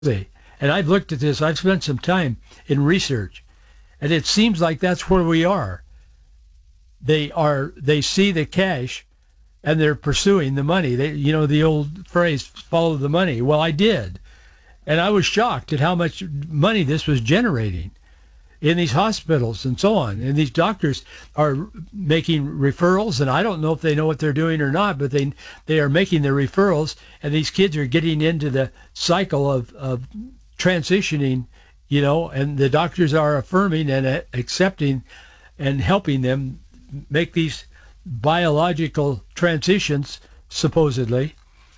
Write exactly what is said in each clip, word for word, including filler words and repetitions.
And I've looked at this. I've spent some time in research, and it seems like that's where we are. They are. They see the cash, and they're pursuing the money. They, you know, the old phrase, "Follow the money." Well, I did, and I was shocked at how much money this was generating in these hospitals and so on. And these doctors are making referrals, and I don't know if they know what they're doing or not, but they they are making the referrals, and these kids are getting into the cycle of, of transitioning, you know, and the doctors are affirming and uh, accepting and helping them make these biological transitions, supposedly.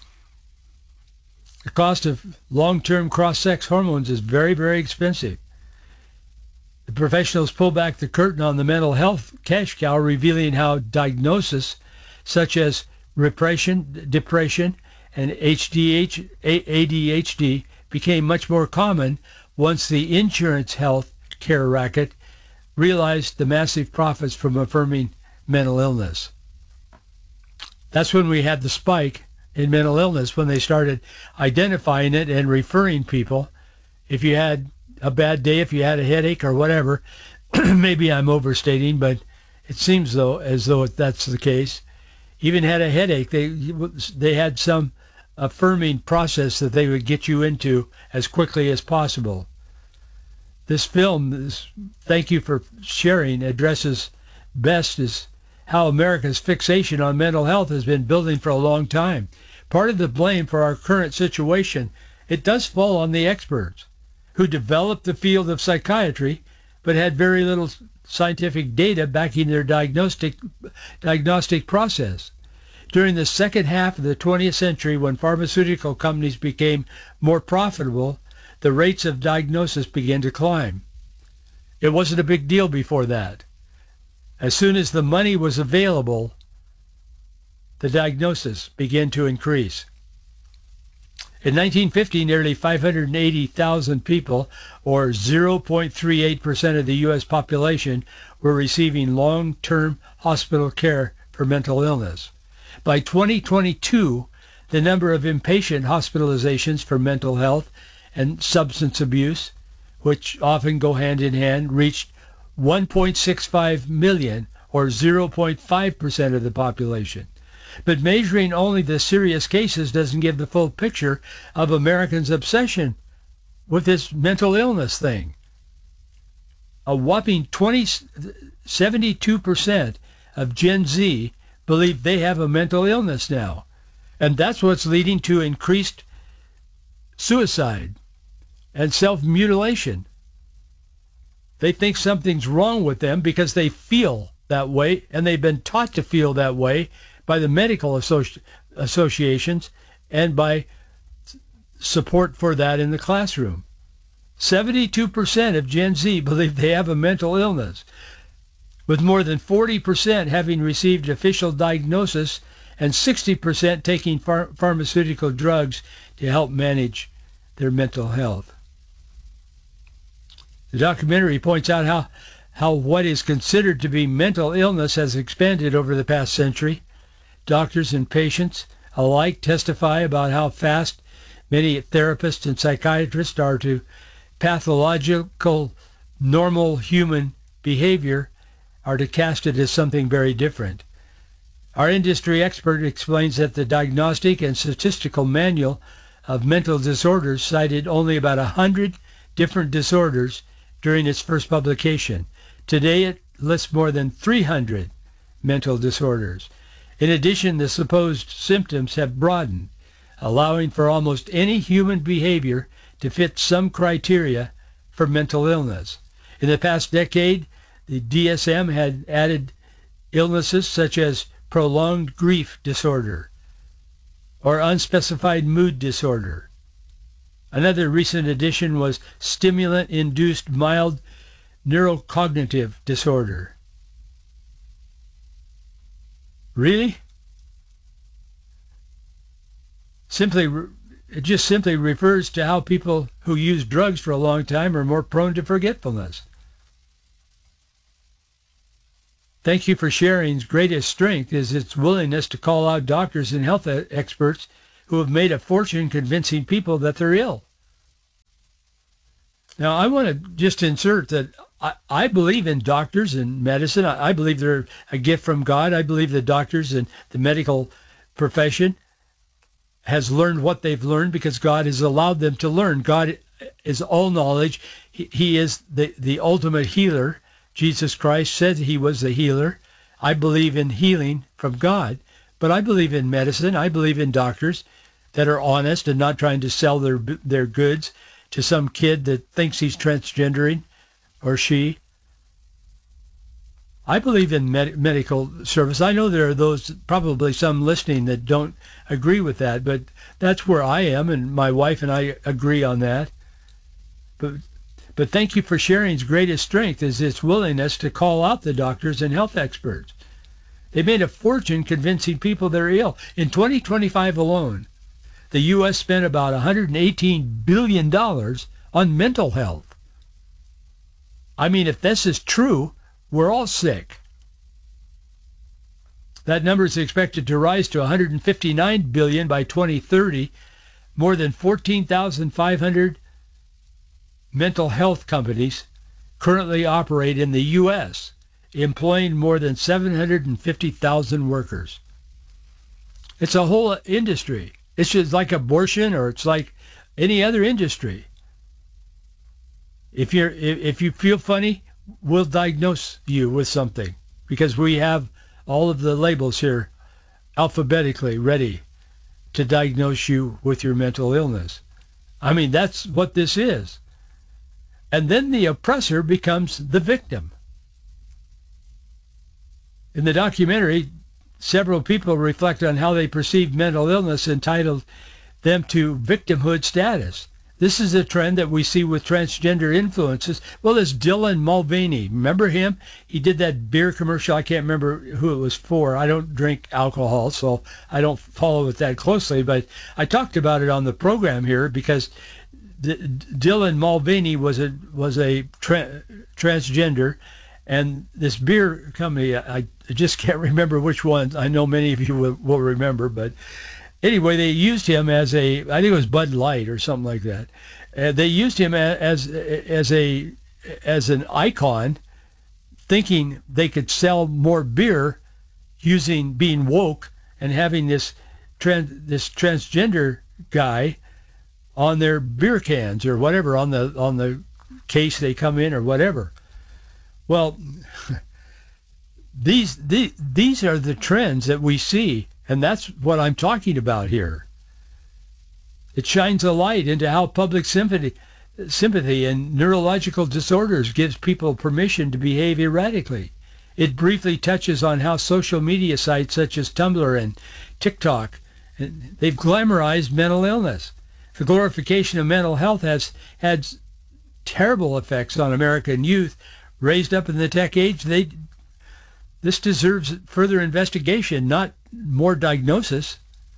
The cost of long-term cross-sex hormones is very, very expensive. The professionals pull back the curtain on the mental health cash cow, revealing how diagnoses such as repression, depression, and H D H, A D H D became much more common once the insurance health care racket realized the massive profits from affirming mental illness. That's when we had the spike in mental illness, when they started identifying it and referring people. If you had a bad day, if you had a headache or whatever, maybe I'm overstating, but it seems though as though that's the case. Even had a headache, they they had some affirming process that they would get you into as quickly as possible. This film, this, thank you for sharing, addresses best is how America's fixation on mental health has been building for a long time. Part of the blame for our current situation, it does fall on the experts who developed the field of psychiatry but had very little scientific data backing their diagnostic diagnostic process. During the second half of the twentieth century, when pharmaceutical companies became more profitable, the rates of diagnosis began to climb. It wasn't a big deal before that. As soon as the money was available, the diagnosis began to increase. In nineteen fifty, nearly five hundred eighty thousand people, or zero point three eight percent of the U S population, were receiving long-term hospital care for mental illness. By twenty twenty-two, the number of inpatient hospitalizations for mental health and substance abuse, which often go hand in hand, reached one point six five million, or zero point five percent of the population. But measuring only the serious cases doesn't give the full picture of Americans' obsession with this mental illness thing. A whopping twenty, seventy-two percent of Gen Z believe they have a mental illness now. And that's what's leading to increased suicide and self-mutilation. They think something's wrong with them because they feel that way, and they've been taught to feel that way by the medical associ- associations and by support for that in the classroom. seventy-two percent of Gen Z believe they have a mental illness, with more than forty percent having received official diagnosis and sixty percent taking phar- pharmaceutical drugs to help manage their mental health. The documentary points out how, how what is considered to be mental illness has expanded over the past century. Doctors and patients alike testify about how fast many therapists and psychiatrists are to pathological, normal human behavior, are to cast it as something very different. Our industry expert explains that the Diagnostic and Statistical Manual of Mental Disorders cited only about one hundred different disorders during its first publication. Today it lists more than three hundred mental disorders. In addition, the supposed symptoms have broadened, allowing for almost any human behavior to fit some criteria for mental illness. In the past decade, the D S M had added illnesses such as prolonged grief disorder or unspecified mood disorder. Another recent addition was stimulant-induced mild neurocognitive disorder. Really? Simply, it just simply refers to how people who use drugs for a long time are more prone to forgetfulness. Thank you for sharing's greatest strength is its willingness to call out doctors and health experts who have made a fortune convincing people that they're ill. Now, I want to just insert that I, I believe in doctors and medicine. I, I believe they're a gift from God. I believe the doctors and the medical profession has learned what they've learned because God has allowed them to learn. God is all knowledge. He, he is the, the ultimate healer. Jesus Christ said he was the healer. I believe in healing from God, but I believe in medicine. I believe in doctors that are honest and not trying to sell their their goods to some kid that thinks he's transgendering or she. I believe in med- medical service. I know there are those, probably some listening, that don't agree with that, but that's where I am, and my wife and I agree on that. But but thank you for sharing. Its greatest strength is its willingness to call out the doctors and health experts. They made a fortune convincing people they're ill. In twenty twenty-five alone, the U S spent about one hundred eighteen billion dollars on mental health. I mean, if this is true, we're all sick. That number is expected to rise to one hundred fifty-nine billion dollars by twenty thirty. More than fourteen thousand five hundred mental health companies currently operate in the U S, employing more than seven hundred fifty thousand workers. It's a whole industry. It's just like abortion, or it's like any other industry. If you're if, if you feel funny, we'll diagnose you with something because we have all of the labels here alphabetically ready to diagnose you with your mental illness. I mean, that's what this is. And then the oppressor becomes the victim. In the documentary, several people reflect on how they perceive mental illness, entitled them to victimhood status. This is a trend that we see with transgender influences. Well, there's Dylan Mulvaney. Remember him? He did that beer commercial. I can't remember who it was for. I don't drink alcohol, so I don't follow it that closely. But I talked about it on the program here because D- Dylan Mulvaney was a was a tra- transgender. And this beer company, I, I just can't remember which one. I know many of you will, will remember, but anyway, they used him as a, I think it was Bud Light or something like that. Uh, they used him as as a as an icon, thinking they could sell more beer using being woke and having this trans, this transgender guy on their beer cans or whatever, on the on the case they come in or whatever. Well, these, these these are the trends that we see, and that's what I'm talking about here. It shines a light into how public sympathy, sympathy and neurological disorders gives people permission to behave erratically. It briefly touches on how social media sites such as Tumblr and TikTok, they've glamorized mental illness. The glorification of mental health has had terrible effects on American youth raised up in the tech age. They this deserves further investigation, not more diagnosis.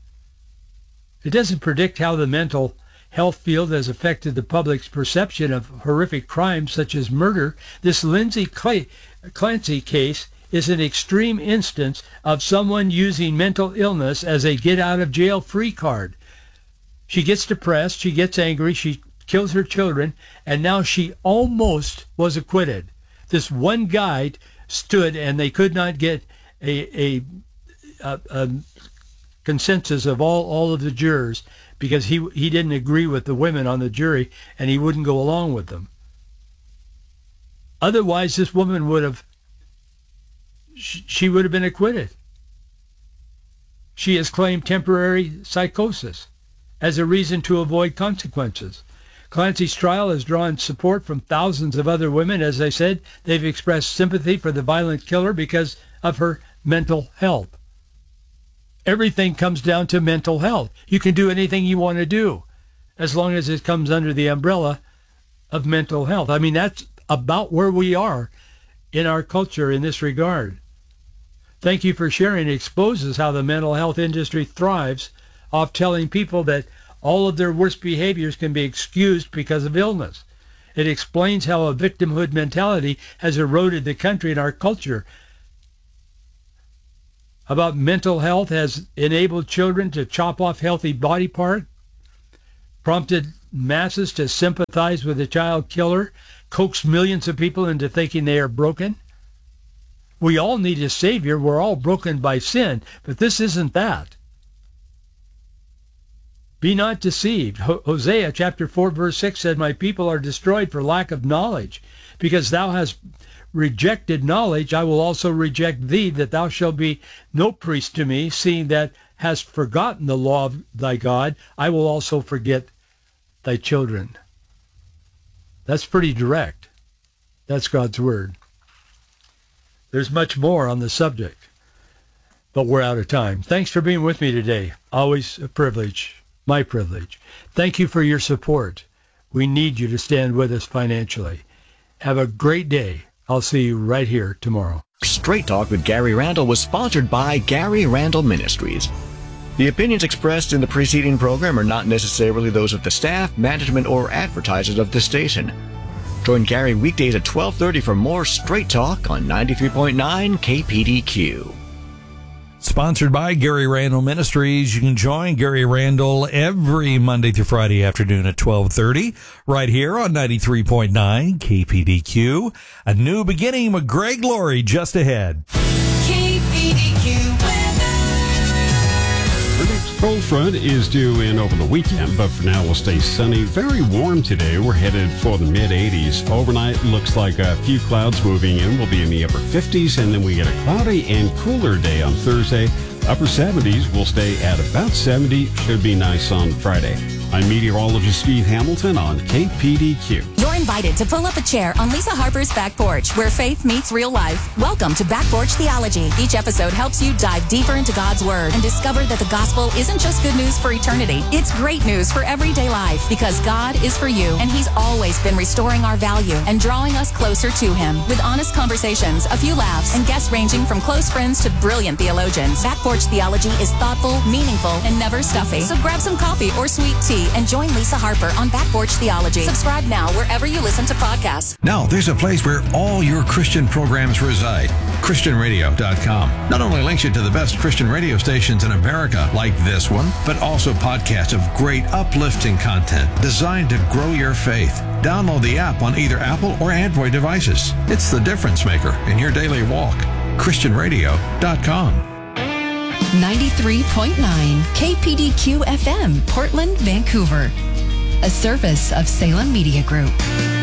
It doesn't predict how the mental health field has affected the public's perception of horrific crimes such as murder. This Lindsay Clay, Clancy case is an extreme instance of someone using mental illness as a get-out-of-jail-free card. She gets depressed, she gets angry, she kills her children, and now she almost was acquitted. This one guy stood, and they could not get a, a, a, a consensus of all, all of the jurors because he he didn't agree with the women on the jury, and he wouldn't go along with them. Otherwise, this woman would have she would have been acquitted. She has claimed temporary psychosis as a reason to avoid consequences. Clancy's trial has drawn support from thousands of other women. As I said, they've expressed sympathy for the violent killer because of her mental health. Everything comes down to mental health. You can do anything you want to do as long as it comes under the umbrella of mental health. I mean, that's about where we are in our culture in this regard. Thank you for sharing. It exposes how the mental health industry thrives off telling people that all of their worst behaviors can be excused because of illness. It explains how a victimhood mentality has eroded the country and our culture. About mental health has enabled children to chop off healthy body parts, prompted masses to sympathize with the child killer, coax millions of people into thinking they are broken? We all need a Savior. We're all broken by sin, but this isn't that. Be not deceived. Hosea chapter four verse six said, my people are destroyed for lack of knowledge. Because thou hast rejected knowledge, I will also reject thee, that thou shalt be no priest to me, seeing that hast forgotten the law of thy God, I will also forget thy children. That's pretty direct. That's God's word. There's much more on the subject, but we're out of time. Thanks for being with me today. Always a privilege, my privilege. Thank you for your support. We need you to stand with us financially. Have a great day. I'll see you right here tomorrow. Straight Talk with Gary Randall was sponsored by Gary Randall Ministries. The opinions expressed in the preceding program are not necessarily those of the staff, management, or advertisers of the station. Join Gary weekdays at twelve thirty for more Straight Talk on ninety-three point nine K P D Q. Sponsored by Gary Randall Ministries. You can join Gary Randall every Monday through Friday afternoon at twelve thirty right here on ninety-three point nine K P D Q. A new beginning with Greg Laurie just ahead. K P D Q weather. The next cold front is due in over the weekend, but for now we'll stay sunny. Very warm today. We're headed for the mid eighties. Overnight looks like a few clouds moving in. We'll be in the upper fifties, and then we get a cloudy and cooler day on Thursday. Upper seventies will stay at about seventy. Should be nice on Friday. I'm meteorologist Steve Hamilton on K P D Q. You're invited to pull up a chair on Lisa Harper's Back Porch, where faith meets real life. Welcome to Back Porch Theology. Each episode helps you dive deeper into God's Word and discover that the gospel isn't just good news for eternity. It's great news for everyday life, because God is for you, and He's always been restoring our value and drawing us closer to Him. With honest conversations, a few laughs, and guests ranging from close friends to brilliant theologians, Back Porch Theology is thoughtful, meaningful, and never stuffy. So grab some coffee or sweet tea and join Lisa Harper on Back Porch Theology. Subscribe now wherever you listen to podcasts. Now, there's a place where all your Christian programs reside. Christian Radio dot com not only links you to the best Christian radio stations in America, like this one, but also podcasts of great uplifting content designed to grow your faith. Download the app on either Apple or Android devices. It's the difference maker in your daily walk. Christian Radio dot com. ninety-three point nine K P D Q F M, Portland, Vancouver. A service of Salem Media Group.